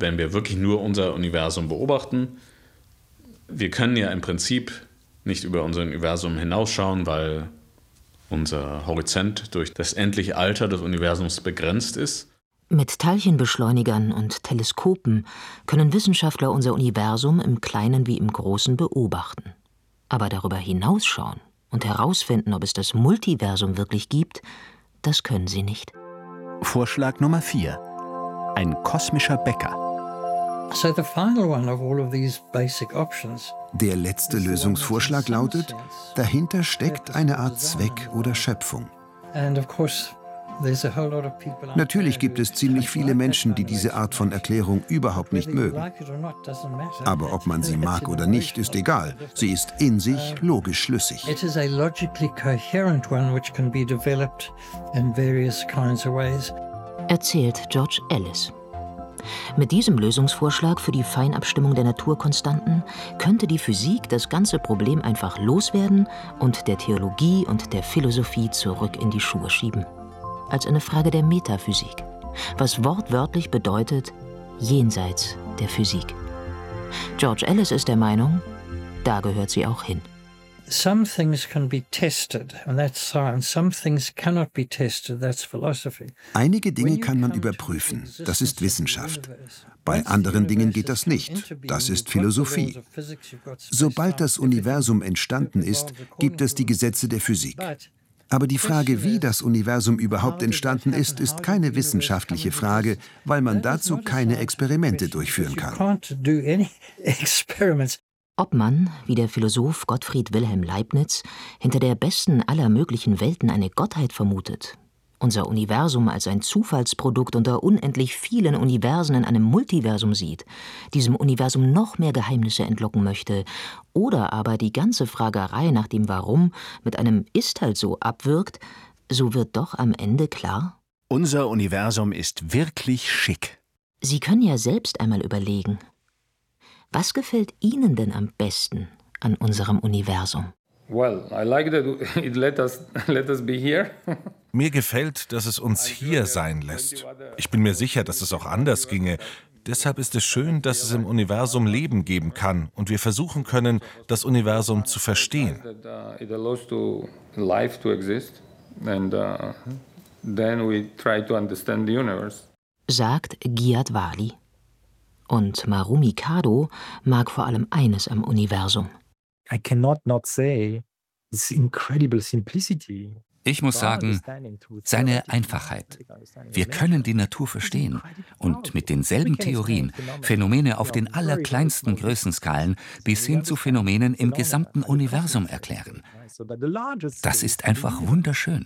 wenn wir wirklich nur unser Universum beobachten, wir können ja im Prinzip nicht über unser Universum hinausschauen, weil unser Horizont durch das endliche Alter des Universums begrenzt ist. Mit Teilchenbeschleunigern und Teleskopen können Wissenschaftler unser Universum im Kleinen wie im Großen beobachten. Aber darüber hinausschauen und herausfinden, ob es das Multiversum wirklich gibt, das können sie nicht. Vorschlag Nummer 4. Ein kosmischer Bäcker. Der letzte Lösungsvorschlag lautet, dahinter steckt eine Art Zweck oder Schöpfung. Natürlich gibt es ziemlich viele Menschen, die diese Art von Erklärung überhaupt nicht mögen. Aber ob man sie mag oder nicht, ist egal. Sie ist in sich logisch schlüssig. Erzählt George Ellis. Mit diesem Lösungsvorschlag für die Feinabstimmung der Naturkonstanten könnte die Physik das ganze Problem einfach loswerden und der Theologie und der Philosophie zurück in die Schuhe schieben. Als eine Frage der Metaphysik, was wortwörtlich bedeutet jenseits der Physik. George Ellis ist der Meinung, da gehört sie auch hin. Some things can be tested, and that's science. Some things cannot be tested, that's philosophy. Einige Dinge kann man überprüfen, das ist Wissenschaft. Bei anderen Dingen geht das nicht, das ist Philosophie. Sobald das Universum entstanden ist, gibt es die Gesetze der Physik. Aber die Frage, wie das Universum überhaupt entstanden ist, ist keine wissenschaftliche Frage, weil man dazu keine Experimente durchführen kann. Ob man, wie der Philosoph Gottfried Wilhelm Leibniz, hinter der besten aller möglichen Welten eine Gottheit vermutet, unser Universum als ein Zufallsprodukt unter unendlich vielen Universen in einem Multiversum sieht, diesem Universum noch mehr Geheimnisse entlocken möchte, oder aber die ganze Fragerei nach dem Warum mit einem Ist halt so abwirkt, so wird doch am Ende klar: Unser Universum ist wirklich schick. Sie können ja selbst einmal überlegen, was gefällt Ihnen denn am besten an unserem Universum? Well, I like that it let us be here. Mir gefällt, dass es uns hier sein lässt. Ich bin mir sicher, dass es auch anders ginge. Deshalb ist es schön, dass es im Universum Leben geben kann und wir versuchen können, das Universum zu verstehen. It allows to life to exist and then we try to understand the universe. Sagt Giat Wali. Und Marumi Kado mag vor allem eines am Universum. Ich muss sagen, seine Einfachheit. Wir können die Natur verstehen und mit denselben Theorien Phänomene auf den allerkleinsten Größenskalen bis hin zu Phänomenen im gesamten Universum erklären. Das ist einfach wunderschön.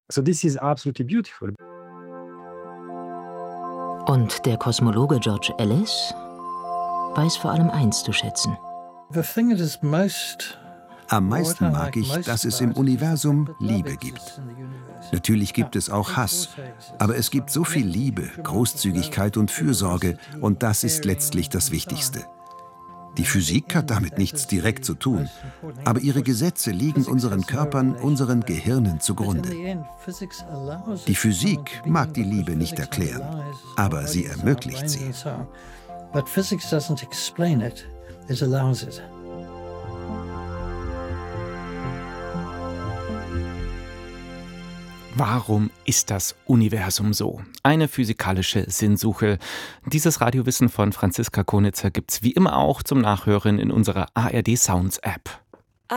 Und der Kosmologe George Ellis weiß vor allem eins zu schätzen. Am meisten mag ich, dass es im Universum Liebe gibt. Natürlich gibt es auch Hass, aber es gibt so viel Liebe, Großzügigkeit und Fürsorge, und das ist letztlich das Wichtigste. Die Physik hat damit nichts direkt zu tun, aber ihre Gesetze liegen unseren Körpern, unseren Gehirnen zugrunde. Die Physik mag die Liebe nicht erklären, aber sie ermöglicht sie. Warum ist das Universum so? Eine physikalische Sinnsuche. Dieses Radiowissen von Franziska Konitzer gibt's wie immer auch zum Nachhören in unserer ARD Sounds App.